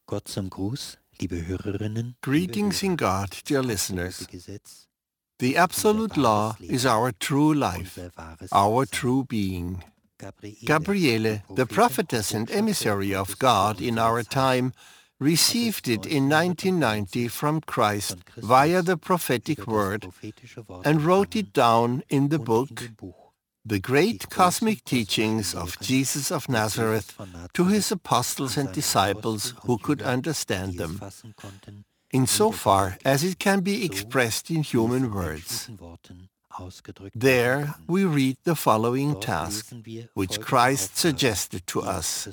Gott zum Gruß, liebe Hörerinnen, Greetings in God, dear listeners. Gesetz, The absolute law is our true life, unser wahres our Sein. true being. Gabriele, Gabriele, the prophetess and emissary of God in our time, received it in 1990 from Christ via the prophetic word and wrote it down in the book, The Great Cosmic Teachings of Jesus of Nazareth, to his apostles and disciples who could understand them, insofar as it can be expressed in human words. There we read the following task, which Christ suggested to us.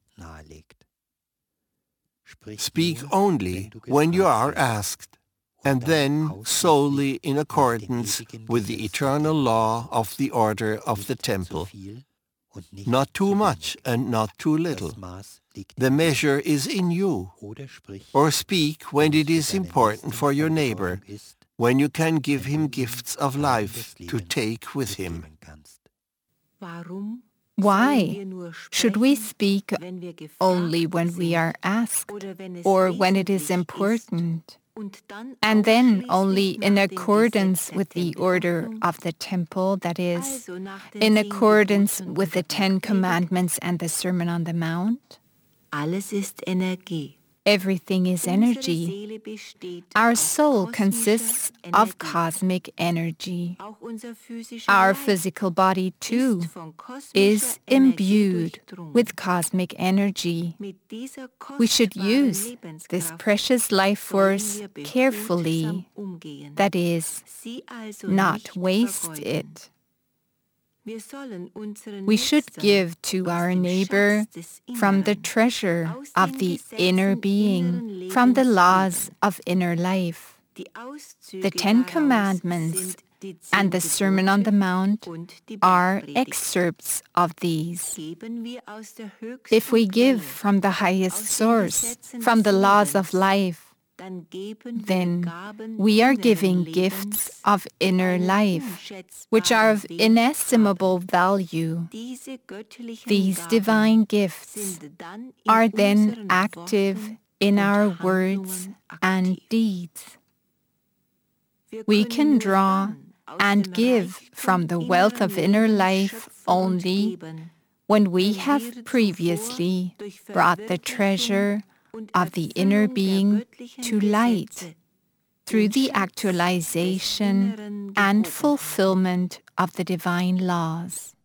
Speak only when you are asked, and then solely in accordance with the eternal law of the order of the temple. Not too much and not too little. The measure is in you. Or speak when it is important for your neighbor, when you can give him gifts of life to take with him. Why should we speak only when we are asked or when it is important, and then only in accordance with the order of the temple, that is, in accordance with the Ten Commandments and the Sermon on the Mount? Alles ist Energie. Everything is energy. Our soul consists of cosmic energy. Our physical body, too, is imbued with cosmic energy. We should use this precious life force carefully, that is, not waste it. We should give to our neighbor from the treasure of the inner being, from the laws of inner life. The Ten Commandments and the Sermon on the Mount are excerpts of these. If we give from the highest source, from the laws of life, then we are giving gifts of inner life, which are of inestimable value. These divine gifts are then active in our words and deeds. We can draw and give from the wealth of inner life only when we have previously brought the treasure of the inner being to light through the actualization and fulfillment of the divine laws.